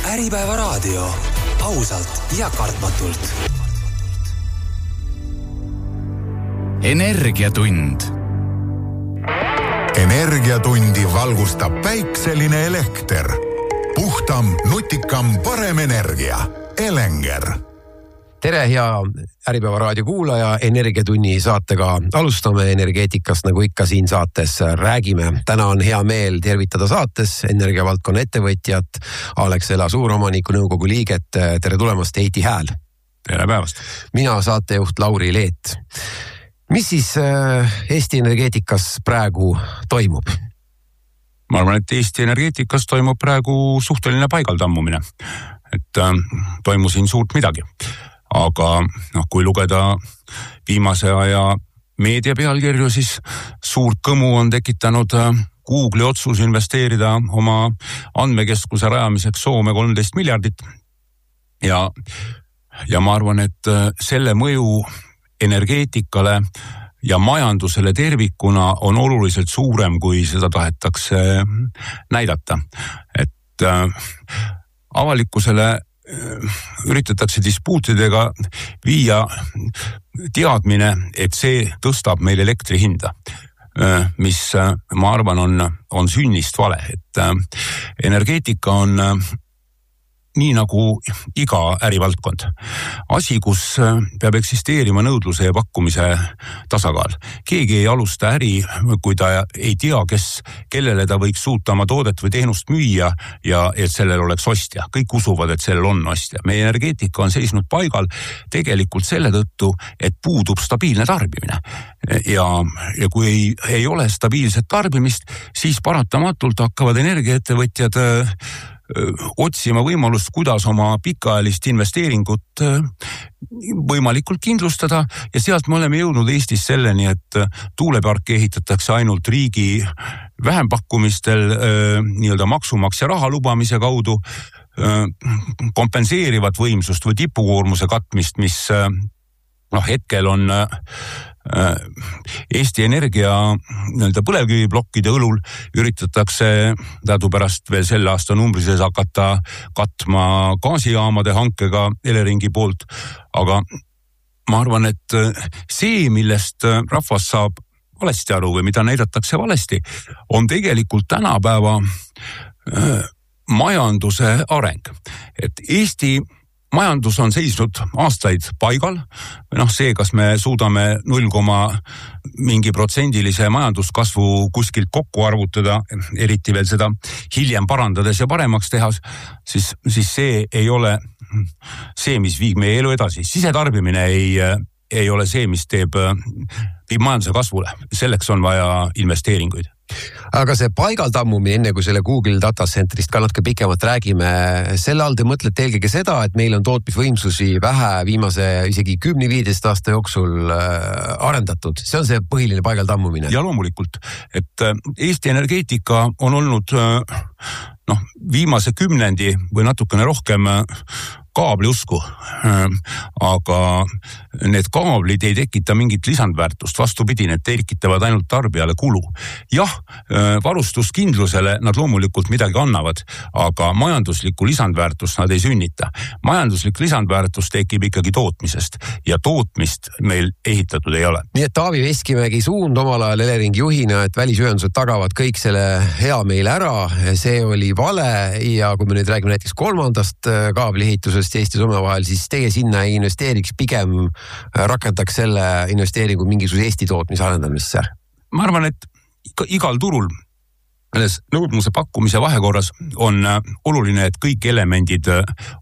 Äripäeva raadio. Ausalt ja kartmatult. Energiatund. Energiatundi valgustab päikseline elekter. Puhtam, nutikam, parem energia. Elenger. Tere, hea Äripäeva raadio kuulaja. Energiatunni saatega alustame energeetikast, nagu ikka siin saates räägime. Täna on hea meel tervitada saates energiavaldkonna ettevõtjat, Alexela suuromaniku nõukogu liiget. Tere tulemast, Heiti Hääl. Tere päevast. Mina saatejuht Lauri Leet. Mis siis Eesti energeetikas praegu toimub? Ma arvan, et Eesti energeetikas toimub praegu suhteline paigaldammumine. Et toimusin suurt midagi. Aga kui lugeda viimase aja meedia pealkirju, siis suurt kõmu on tekitanud Google'i otsus investeerida oma andmekeskuse rajamiseks Soome 13 miljardit. Ja ma arvan, et selle mõju energeetikale ja majandusele tervikuna on oluliselt suurem, kui seda tahetakse näidata. Et avalikkusele üritatakse dispuutidega viia teadmine, et see tõstab meil elektri hinda, mis ma arvan on sünnist vale. Et energeetika on nii nagu iga ärivaldkond. Asi, kus peab eksisteerima nõudluse ja pakkumise tasakaal. Keegi ei alusta äri, kui ta ei tea, kellele ta võiks suuta oma toodet või teenust müüa ja et sellel oleks ostja. Kõik usuvad, et sellel on ostja. Meie energeetika on seisnud paigal tegelikult selle tõttu, et puudub stabiilne tarbimine. Ja kui ei ole stabiilset tarbimist, siis paratamatult hakkavad energiaettevõtjad otsima võimalust, kuidas oma pikaajalist investeeringut võimalikult kindlustada ja sealt me oleme jõudnud Eestis selleni, et tuuleparke ehitatakse ainult riigi vähempakkumistel nii-öelda maksumaksja raha lubamise kaudu, kompenseerivat võimsust või tipukoormuse katmist, mis hetkel on Eesti Energia nii-öelda põlevkiviblokkide õlul üritatakse teadupärast veel selle aasta numbri sees hakata katma gaasijaamade hankega Eleringi poolt, aga ma arvan, et see, millest rahvas saab valesti aru või mida näidatakse valesti, on tegelikult tänapäeva majanduse areng. Et Eesti majandus on seisnud aastaid paigal. See, kas me suudame 0,% majanduskasvu kuskilt kokku arvutada, eriti veel seda hiljem parandades ja paremaks teha, siis see ei ole see, mis viib meie elu edasi. Sisetarbimine ei ole see, mis viib majanduse kasvule. Selleks on vaja investeeringuid. Aga see paigaldammumine, enne kui selle Google datacentrist ka natuke pikemalt räägime, selle all te mõtlete eelkõige seda, et meil on tootmisvõimsusi vähe viimase isegi 10-15 aasta jooksul arendatud. See on see põhiline paigaldammumine. Ja loomulikult, et Eesti energeetika on olnud viimase 10 või natukene rohkem kaabliusku, aga need kaablid ei tekita mingit lisandväärtust, vastupidi, need tekitavad ainult tarbijale kulu. Jah, varustuskindlusele nad loomulikult midagi annavad, aga majanduslikku lisandväärtust nad ei sünnita. Majanduslik lisandväärtus tekib ikkagi tootmisest ja tootmist meil ehitatud ei ole. Nii et Taavi Veskimägi suund omal ajal Eleringi juhina, et välisühendused tagavad kõik selle hea meil ära, see oli vale ja kui me nüüd räägime näiteks 3. kaabliehitusest Eesti Soome vahel, siis teie sinna ei investeeriks, pigem rakendaks selle investeeringu mingisuguse Eesti tootmise arendamisse? Ma arvan, et igal turul nõudluse pakkumise vahekorras on oluline, et kõik elemendid